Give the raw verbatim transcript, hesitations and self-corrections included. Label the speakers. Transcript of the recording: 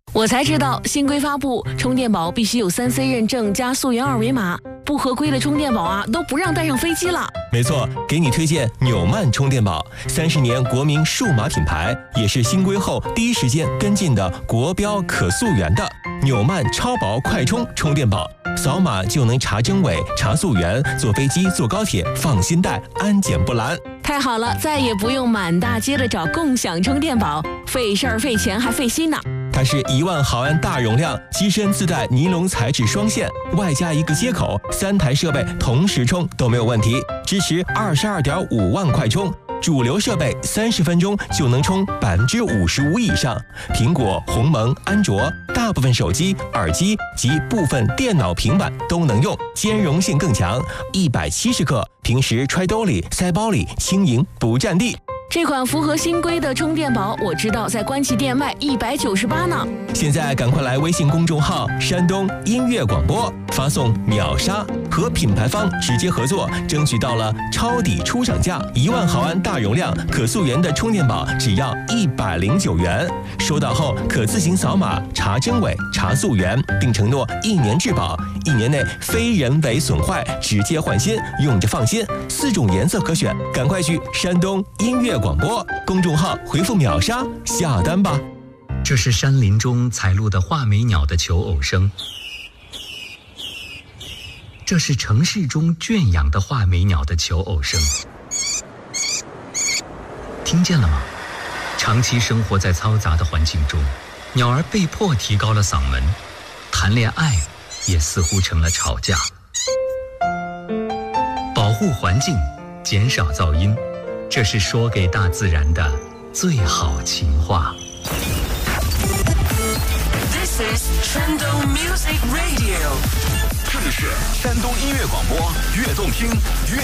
Speaker 1: 我才知道新规发布，充电宝必须有 三 C 认证加溯源二维码，不合规的充电宝啊都不让带上飞机了。
Speaker 2: 没错，给你推荐纽曼充电宝，三十年国民数码品牌，也是新规后第一时间跟进的国标可溯源的纽曼超薄快充充电宝，扫码就能查真伪、查溯源，坐飞机、坐高铁放心带，安检不拦。
Speaker 1: 太好了，再也不用满大街的找共享充电宝，费事儿、费钱还费心呢。
Speaker 2: 它是一万毫安大容量，机身自带尼龙材质双线，外加一个接口，三台设备同时充都没有问题，支持二十二点五万快充。主流设备三十分钟就能充百分之五十五以上，苹果、鸿蒙、安卓大部分手机、耳机及部分电脑、平板都能用，兼容性更强，一百七十克，平时揣兜里、塞包里轻盈不占地。
Speaker 1: 这款符合新规的充电宝，我知道在官旗店卖一百九十八呢。
Speaker 2: 现在赶快来微信公众号山东音乐广播，发送秒杀，和品牌方直接合作，争取到了超抵出厂价一万毫安大容量可溯源的充电宝，只要一百零九元。收到后可自行扫码查真伪、查溯源，并承诺一年质保，一年内非人为损坏直接换新，用着放心。四种颜色可选，赶快去山东音乐广播公众号回复秒杀下单吧。
Speaker 3: 这是山林中采录的画眉鸟的求偶声，这是城市中圈养的画眉鸟的求偶声。听见了吗？长期生活在嘈杂的环境中，鸟儿被迫提高了嗓门，谈恋爱也似乎成了吵架。保护环境，减少噪音，这是说给大自然的最好情话。
Speaker 4: This is 山东 Music Radio，
Speaker 5: 这里是山东音乐广播，越动听越